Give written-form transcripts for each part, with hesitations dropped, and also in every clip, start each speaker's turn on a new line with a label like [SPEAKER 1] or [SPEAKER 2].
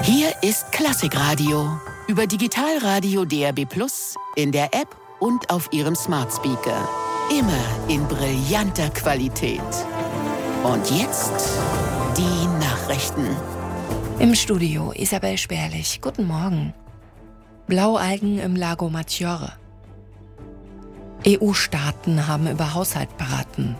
[SPEAKER 1] Hier ist Klassikradio über Digitalradio DAB+, in der App und auf Ihrem Smart Speaker. Immer in brillanter Qualität. Und jetzt die Nachrichten.
[SPEAKER 2] Im Studio Isabel Sperlich. Guten Morgen. Blaualgen im Lago Maggiore. EU-Staaten haben über Haushalt beraten.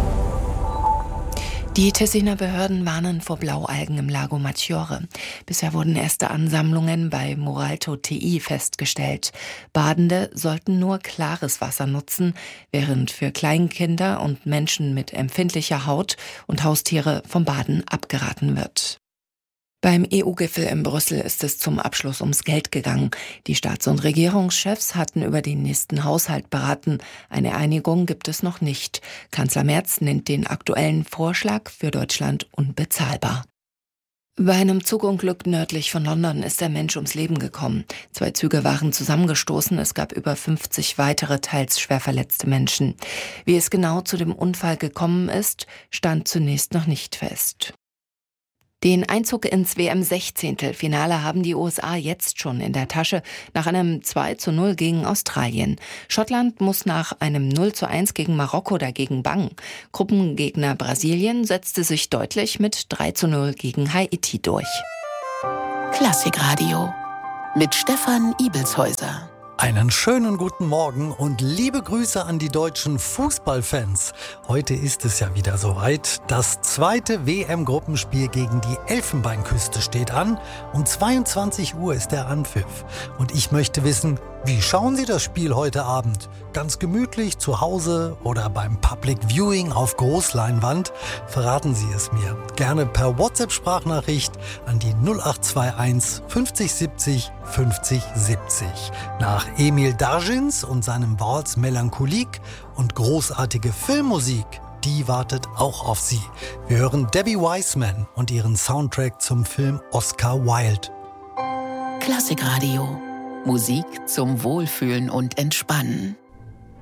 [SPEAKER 2] Die Tessiner Behörden warnen vor Blaualgen im Lago Maggiore. Bisher wurden erste Ansammlungen bei Moralto TI festgestellt. Badende sollten nur klares Wasser nutzen, während für Kleinkinder und Menschen mit empfindlicher Haut und Haustiere vom Baden abgeraten wird. Beim EU-Gipfel in Brüssel ist es zum Abschluss ums Geld gegangen. Die Staats- und Regierungschefs hatten über den nächsten Haushalt beraten. Eine Einigung gibt es noch nicht. Kanzler Merz nennt den aktuellen Vorschlag für Deutschland unbezahlbar. Bei einem Zugunglück nördlich von London ist der Mensch ums Leben gekommen. 2 Züge waren zusammengestoßen, es gab über 50 weitere, teils schwer verletzte Menschen. Wie es genau zu dem Unfall gekommen ist, stand zunächst noch nicht fest. Den Einzug ins WM-16-Finale haben die USA jetzt schon in der Tasche, nach einem 2:0 gegen Australien. Schottland muss nach einem 0:1 gegen Marokko dagegen bangen. Gruppengegner Brasilien setzte sich deutlich mit 3:0 gegen Haiti durch.
[SPEAKER 1] Klassikradio mit Stefan Ibelshäuser.
[SPEAKER 3] Einen schönen guten Morgen und liebe Grüße an die deutschen Fußballfans. Heute ist es ja wieder soweit. Das zweite WM-Gruppenspiel gegen die Elfenbeinküste steht an. Um 22 Uhr ist der Anpfiff. Und ich möchte wissen, wie schauen Sie das Spiel heute Abend? Ganz gemütlich zu Hause oder beim Public Viewing auf Großleinwand? Verraten Sie es mir. Gerne per WhatsApp-Sprachnachricht an die 0821 50 70 50 70. Nach Emil Dargins und seinem Waltz Melancholique und großartige Filmmusik, die wartet auch auf Sie. Wir hören Debbie Wiseman und ihren Soundtrack zum Film Oscar Wilde.
[SPEAKER 1] Klassikradio. Musik zum Wohlfühlen und Entspannen.